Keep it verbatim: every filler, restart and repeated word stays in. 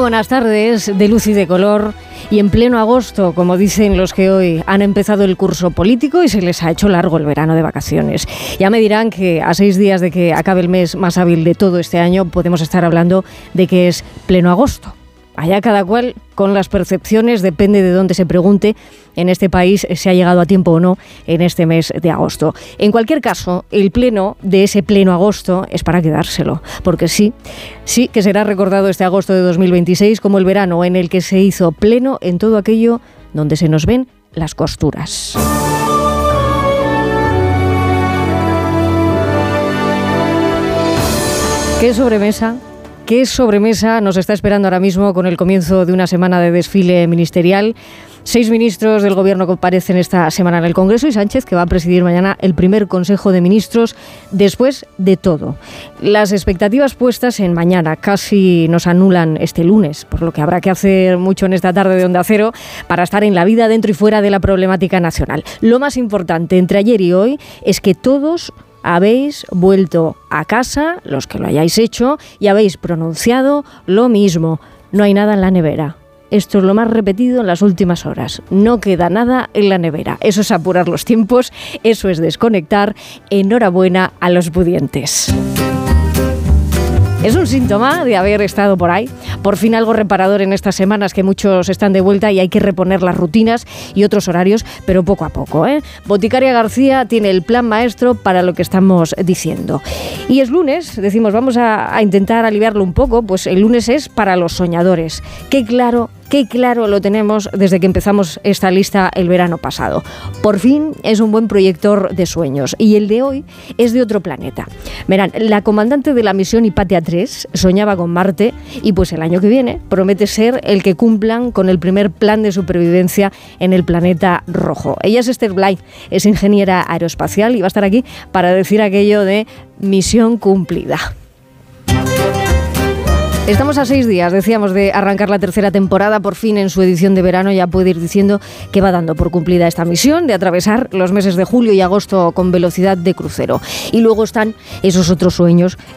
buenas tardes, de luz y de color, y en pleno agosto, como dicen los que hoy han empezado el curso político y se les ha hecho largo el verano de vacaciones. Ya me dirán que a seis días de que acabe el mes más hábil de todo este año podemos estar hablando de que es pleno agosto. Allá cada cual con las percepciones, depende de dónde se pregunte, en este país se ha llegado a tiempo o no en este mes de agosto. En cualquier caso, el pleno de ese pleno agosto es para quedárselo, porque sí, sí que será recordado este agosto de dos mil veintiséis como el verano en el que se hizo pleno en todo aquello donde se nos ven las costuras. ¿Qué sobremesa? ¿Qué sobremesa nos está esperando ahora mismo con el comienzo de una semana de desfile ministerial? Seis ministros del Gobierno comparecen esta semana en el Congreso y Sánchez, que va a presidir mañana el primer Consejo de Ministros después de todo. Las expectativas puestas en mañana casi nos anulan este lunes, por lo que habrá que hacer mucho en esta tarde de Onda Cero para estar en la vida dentro y fuera de la problemática nacional. Lo más importante entre ayer y hoy es que todos habéis vuelto a casa, los que lo hayáis hecho, y habéis pronunciado lo mismo. No hay nada en la nevera. Esto es lo más repetido en las últimas horas. No queda nada en la nevera. Eso es apurar los tiempos, eso es desconectar. Enhorabuena a los pudientes. Es un síntoma de haber estado por ahí. Por fin algo reparador en estas semanas que muchos están de vuelta y hay que reponer las rutinas y otros horarios, pero poco a poco, ¿eh? Boticaria García tiene el plan maestro para lo que estamos diciendo. Y es lunes, decimos, vamos a, a intentar aliviarlo un poco, pues el lunes es para los soñadores. Qué claro Qué claro lo tenemos desde que empezamos esta lista el verano pasado. Por fin es un buen proyector de sueños y el de hoy es de otro planeta. Verán, la comandante de la misión Hipatia tres soñaba con Marte y pues el año que viene promete ser el que cumplan con el primer plan de supervivencia en el planeta rojo. Ella es Esther Blay, es ingeniera aeroespacial y va a estar aquí para decir aquello de misión cumplida. Estamos a seis días, decíamos, de arrancar la tercera temporada. Por fin, en su edición de verano, ya puede ir diciendo que va dando por cumplida esta misión de atravesar los meses de julio y agosto con velocidad de crucero. Y luego están esos otros sueños